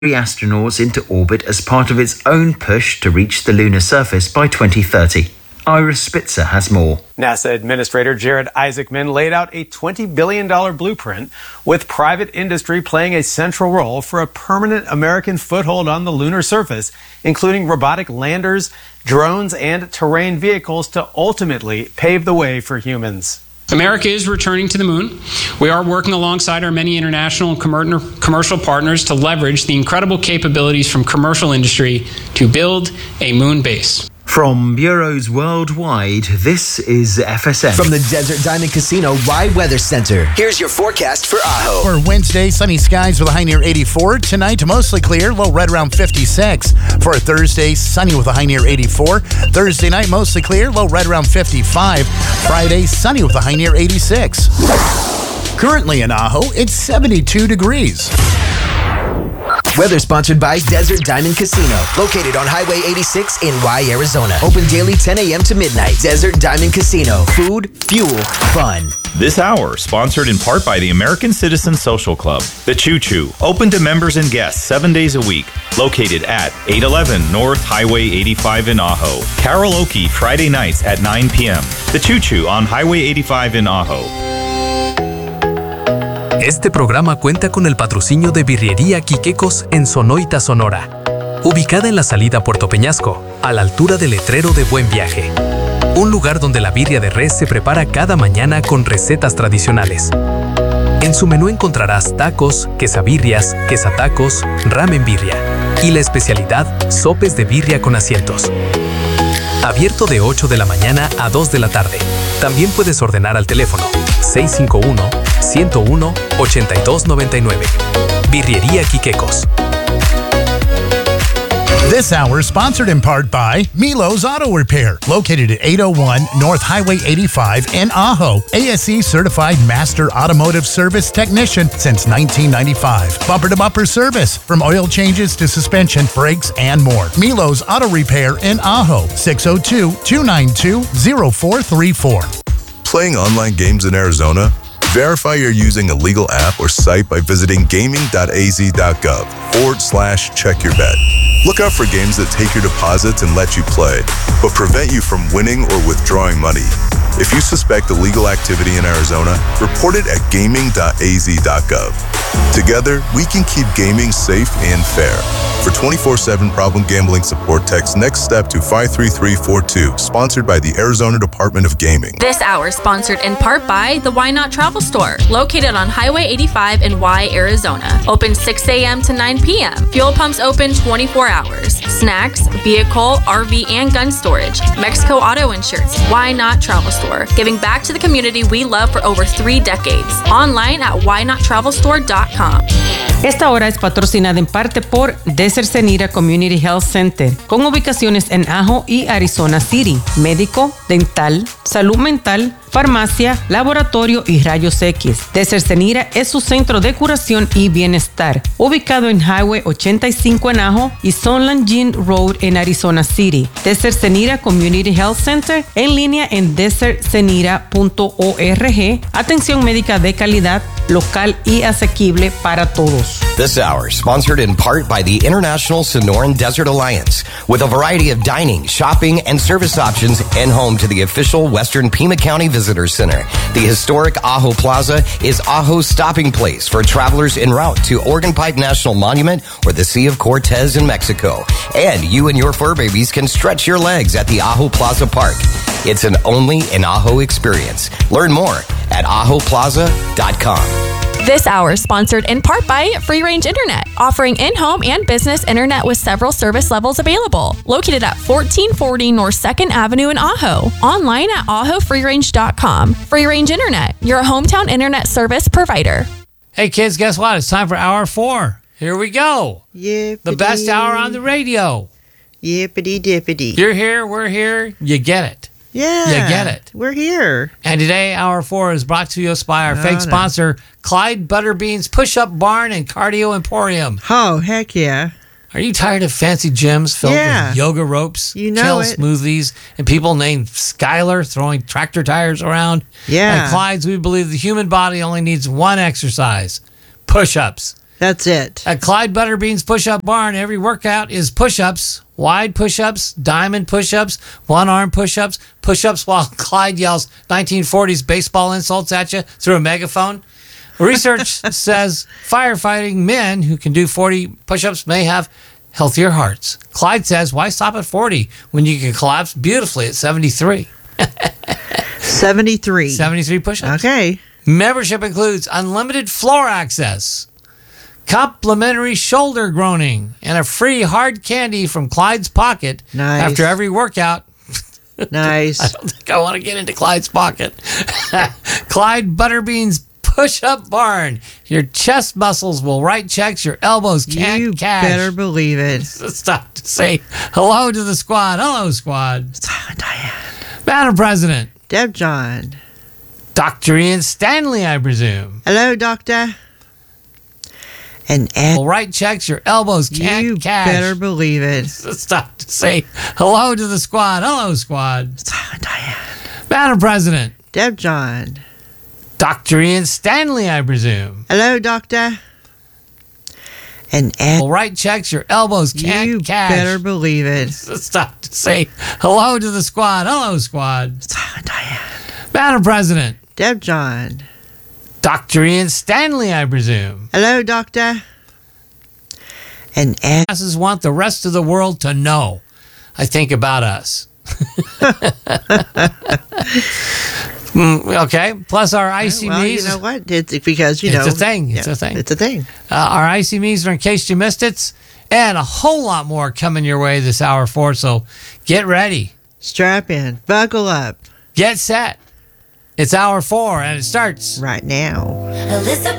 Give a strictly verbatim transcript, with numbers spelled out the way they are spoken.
three astronauts into orbit as part of its own push to reach the lunar surface by twenty thirty. Ira Spitzer has more. NASA Administrator Jared Isaacman laid out a twenty billion dollars blueprint with private industry playing a central role for a permanent American foothold on the lunar surface, including robotic landers, drones, and terrain vehicles to ultimately pave the way for humans. America is returning to the moon. We are working alongside our many international and commercial partners to leverage the incredible capabilities from commercial industry to build a moon base. From bureaus worldwide, this is F S M. From the Desert Diamond Casino Rye Weather Center, here's your forecast for Ajo. For Wednesday, sunny skies with a high near eighty-four. Tonight, mostly clear, low right around fifty-six. For Thursday, sunny with a high near eighty-four. Thursday night, mostly clear, low right around fifty-five. Friday, sunny with a high near eighty-six. Currently in Ajo, it's seventy-two degrees. Weather sponsored by Desert Diamond Casino, located on Highway eighty-six in Y, Arizona. Open daily ten a.m. to midnight. Desert Diamond Casino. Food, fuel, fun. This hour sponsored in part by the American Citizen Social Club. The Choo Choo, open to members and guests seven days a week. Located at eight eleven North Highway eighty-five in Ajo. Karaoke Friday nights at nine p.m. The Choo Choo on Highway eighty-five in Ajo. Este programa cuenta con el patrocinio de Birrería Quiquecos en Sonoita, Sonora. Ubicada en la salida Puerto Peñasco, a la altura del letrero de Buen Viaje. Un lugar donde la birria de res se prepara cada mañana con recetas tradicionales. En su menú encontrarás tacos, quesabirrias, quesatacos, ramen birria y la especialidad, sopes de birria con asientos. Abierto de ocho de la mañana a dos de la tarde. También puedes ordenar al teléfono seis cinco uno, uno cero uno, ocho dos nueve nueve. Birrería Quiquecos. This hour is sponsored in part by Milo's Auto Repair, located at eight oh one North Highway eighty-five in Ajo. A S E certified master automotive service technician since nineteen ninety-five. Bumper-to-bumper service, from oil changes to suspension, brakes, and more. Milo's Auto Repair in Ajo, six oh two, two nine two, oh four three four. Playing online games in Arizona? Verify you're using a legal app or site by visiting gaming.az.gov forward slash check your bet. Look out for games that take your deposits and let you play, but prevent you from winning or withdrawing money. If you suspect illegal activity in Arizona, report it at gaming.az.gov. Together, we can keep gaming safe and fair. For twenty-four seven problem gambling support, text NEXT STEP to five three three four two, sponsored by the Arizona Department of Gaming. This hour sponsored in part by the Why Not Travel Store, located on Highway eighty-five in Y, Arizona. Open six a.m. to nine p.m. Fuel pumps open twenty-four hours. Snacks, vehicle, R V, and gun storage. Mexico Auto Insurance. Why Not Travel Store, giving back to the community we love for over three decades. Online at why not travel store dot com. Esta hora es patrocinada en parte por Desert Senira Community Health Center, con ubicaciones en Ajo y Arizona City. Médico, dental, salud mental, farmacia, laboratorio y rayos X. Desert Senira es su centro de curación y bienestar, ubicado en Highway ochenta y cinco en Ajo y Sunland Gin Road en Arizona City. Desert Senira Community Health Center, en línea en desert senira punto org. Atención médica de calidad, local y asequible para todos. This hour, sponsored in part by the International Sonoran Desert Alliance, with a variety of dining, shopping, and service options, and home to the official Western Pima County Visitor Center. The historic Ajo Plaza is Ajo's stopping place for travelers en route to Organ Pipe National Monument or the Sea of Cortez in Mexico. And you and your fur babies can stretch your legs at the Ajo Plaza Park. It's an only in Ajo experience. Learn more at ajo plaza dot com. This hour sponsored in part by Free Range Internet, offering in-home and business internet with several service levels available. Located at fourteen forty North second Avenue in Ajo. Online at ajo free range dot com. Free Range Internet, your hometown internet service provider. Hey kids, guess what? It's time for hour four. Here we go. Yippity. The best hour on the radio. Yippity dippity. You're here, we're here, you get it. Yeah. You get it. We're here. And today, hour four is brought to us by our oh, fake no. sponsor, Clyde Butterbean's Push-Up Barn and Cardio Emporium. Oh, heck yeah. Are you tired of fancy gyms filled yeah. with yoga ropes, you know chill it. smoothies, and people named Skylar throwing tractor tires around? Yeah. At Clyde's, we believe the human body only needs one exercise, push-ups. That's it. At Clyde Butterbean's Push-Up Barn, every workout is push-ups, wide push-ups, diamond push-ups, one-arm push-ups, push-ups while Clyde yells nineteen forties baseball insults at you through a megaphone. Research says firefighting men who can do forty push-ups may have healthier hearts. Clyde says, why stop at forty when you can collapse beautifully at seventy-three? seventy-three. seventy-three push-ups. Okay. Membership includes unlimited floor access, complimentary shoulder groaning, and a free hard candy from Clyde's Pocket Nice. after every workout. Nice. I don't think I want to get into Clyde's Pocket. Clyde Butterbean's Push-Up Barn. Your chest muscles will write checks your elbows can't You cash. better believe it. Stop to say hello to the squad. Hello, squad. Silent Diane. Madam President. Deb John. Doctor Ian Stanley, I presume. Hello, Doctor. And Ed. Will write checks your elbows can't You cash. better believe it. Stop to say hello to the squad. Hello, squad. Silent Diane. Madam President. Deb John. Doctor Ian Stanley, I presume. Hello, Doctor. And Ed. Will write checks your elbows can't You cash. better believe it. Stop to say hello to the squad. Hello, squad. Silent Diane. Madam President. Deb John. Doctor Ian Stanley, I presume. Hello, Doctor. And Ed. Masses want the rest of the world to know, I think, about us. Mm, okay. Plus our I C Ms. Well, you know what? It's because, you It's know. a thing. It's yeah, a thing. It's a thing. Uh, our I C Ms are in case you missed it, and a whole lot more coming your way this hour four. So get ready. Strap in. Buckle up. Get set. It's hour four, and it starts right now. Elizabeth.